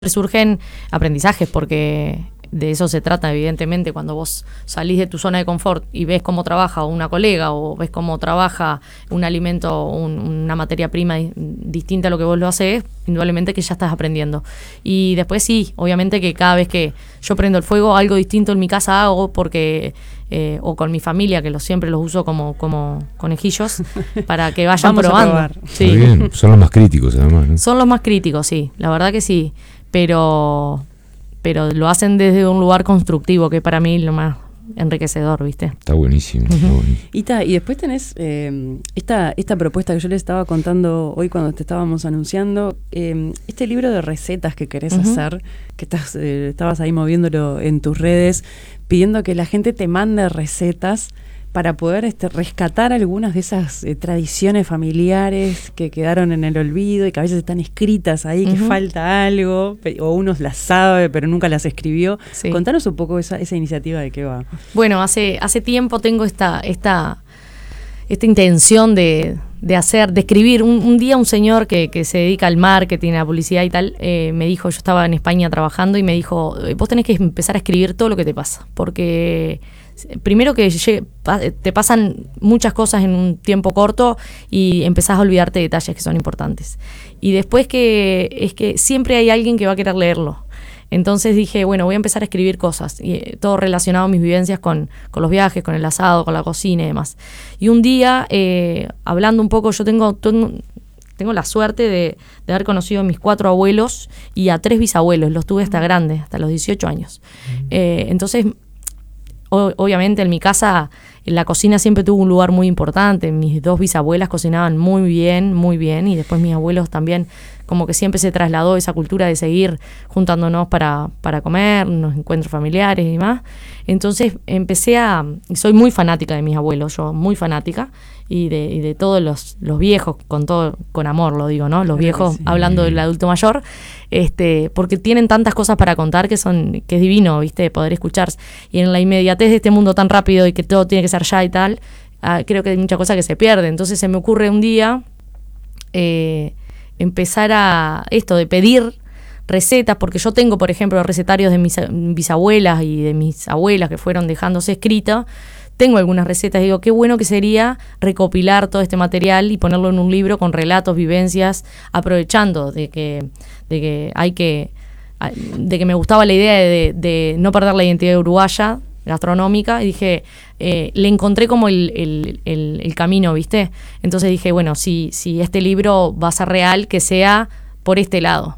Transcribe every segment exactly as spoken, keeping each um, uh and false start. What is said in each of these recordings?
Surgen aprendizajes, porque de eso se trata, evidentemente. Cuando vos salís de tu zona de confort y ves cómo trabaja una colega o ves cómo trabaja un alimento, un, una materia prima distinta a lo que vos lo haces, indudablemente que ya estás aprendiendo. Y después sí, obviamente que cada vez que yo prendo el fuego, algo distinto en mi casa hago, porque eh, o con mi familia, que los, siempre los uso como, como conejillos, para que vayan Vamos probando. A probar. Sí. Muy bien, son los más críticos además, ¿no? Son los más críticos, sí, la verdad que sí. Pero, pero lo hacen desde un lugar constructivo, que es para mí lo más enriquecedor, ¿viste? Está buenísimo. Uh-huh. Está buenísimo. Ita, y después tenés eh, esta, esta propuesta que yo les estaba contando hoy cuando te estábamos anunciando, eh, este libro de recetas que querés uh-huh. hacer, que estás, eh, estabas ahí moviéndolo en tus redes, pidiendo que la gente te mande recetas para poder este, rescatar algunas de esas eh, tradiciones familiares que quedaron en el olvido y que a veces están escritas ahí, uh-huh. que falta algo, o uno las sabe pero nunca las escribió. Sí. Contanos un poco esa, esa iniciativa, de qué va. Bueno, hace, hace tiempo tengo esta, esta, esta intención de, de hacer, de escribir. Un, un día un señor que, que se dedica al marketing, a la publicidad y tal, eh, me dijo, yo estaba en España trabajando y me dijo, vos tenés que empezar a escribir todo lo que te pasa, porque primero que te pasan muchas cosas en un tiempo corto y empezás a olvidarte de detalles que son importantes. Y después que es que siempre hay alguien que va a querer leerlo. Entonces dije, bueno, voy a empezar a escribir cosas, y eh, todo relacionado a mis vivencias con, con los viajes, con el asado, con la cocina y demás. Y un día, eh, hablando un poco, yo tengo, tengo, tengo la suerte de, de haber conocido a mis cuatro abuelos y a tres bisabuelos, los tuve hasta grandes, hasta los dieciocho años. Mm. Eh, entonces, obviamente en mi casa la cocina siempre tuvo un lugar muy importante. Mis dos bisabuelas cocinaban muy bien, muy bien, y después mis abuelos también, como que siempre se trasladó esa cultura de seguir juntándonos para, para comer, unos encuentros familiares y demás. Entonces empecé a... Soy muy fanática de mis abuelos, yo muy fanática, y de, y de todos los, los viejos, con todo con amor lo digo, ¿no? Los viejos, sí. Hablando del adulto mayor, este, porque tienen tantas cosas para contar que son que es divino, ¿viste? Poder escuchar. Y en la inmediatez de este mundo tan rápido y que todo tiene que ser ya y tal, uh, creo que hay muchas cosas que se pierden. Entonces se me ocurre un día eh, empezar a esto de pedir recetas, porque yo tengo, por ejemplo, recetarios de mis bisabuelas y de mis abuelas que fueron dejándose escritas. Tengo algunas recetas y digo, qué bueno que sería recopilar todo este material y ponerlo en un libro con relatos, vivencias, aprovechando de que, de que hay que, de que me gustaba la idea de, de no perder la identidad uruguaya gastronómica, y dije, eh, le encontré como el, el, el, el camino, ¿viste? Entonces dije, bueno, si, si este libro va a ser real, que sea por este lado.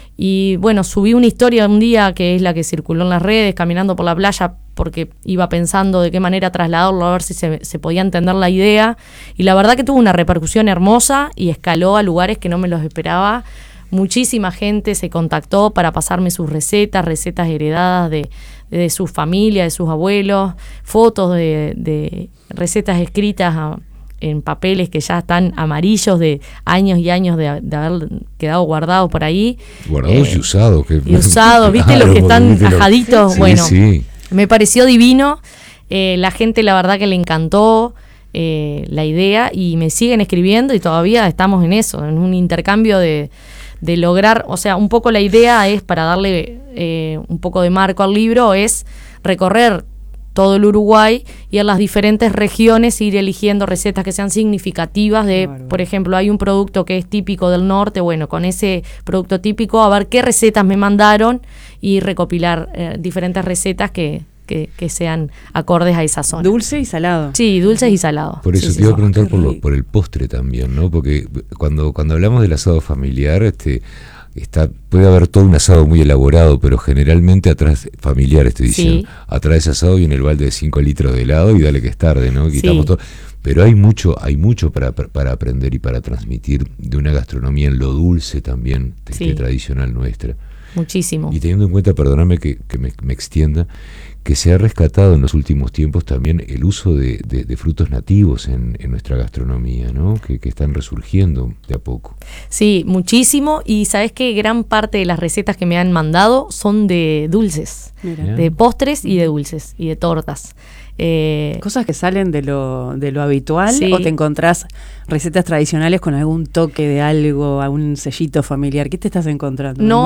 Y bueno, subí una historia un día que es la que circuló en las redes, caminando por la playa, porque iba pensando de qué manera trasladarlo, a ver si se, se podía entender la idea. Y la verdad que tuvo una repercusión hermosa y escaló a lugares que no me los esperaba. Muchísima gente se contactó para pasarme sus recetas, recetas heredadas de, de su familia, de sus abuelos, fotos de, de recetas escritas a, en papeles que ya están amarillos de años y años de, de haber quedado guardados por ahí. Guardados eh, y usados. Que... Y usados, ¿viste? Claro, los que están ajaditos. Sí, bueno, sí. Me pareció divino. Eh, la gente, la verdad que le encantó eh, la idea, y me siguen escribiendo y todavía estamos en eso, en un intercambio de, de lograr, o sea, un poco la idea es, para darle eh, un poco de marco al libro, es recorrer todo el Uruguay y en las diferentes regiones ir eligiendo recetas que sean significativas de, claro. Por ejemplo, hay un producto que es típico del norte, bueno, con ese producto típico, a ver qué recetas me mandaron y recopilar eh, diferentes recetas que, que, que sean acordes a esa zona. Dulce y salado. Sí, dulces y salados. Por eso sí, te sí, iba sí. a preguntar por, lo, por el postre también, ¿no? Porque cuando, cuando hablamos del asado familiar, este... Está, puede haber todo un asado muy elaborado, pero generalmente atrás, familiar estoy diciendo, sí. Atrás de ese asado viene el balde de cinco litros de helado y dale que es tarde, ¿no? Quitamos sí. todo. Pero hay mucho, hay mucho para, para aprender y para transmitir de una gastronomía en lo dulce también, de, sí. de tradicional nuestra. Muchísimo. Y teniendo en cuenta, perdóname que, que me, me extienda, que se ha rescatado en los últimos tiempos también el uso de, de, de frutos nativos en, en nuestra gastronomía, ¿no? Que, que están resurgiendo de a poco. Sí, muchísimo. Y sabes que gran parte de las recetas que me han mandado son de dulces, Mira. de postres y de dulces y de tortas. Eh, Cosas que salen de lo, de lo habitual, sí. O te encontrás recetas tradicionales con algún toque de algo, algún sellito familiar. ¿Qué te estás encontrando? No.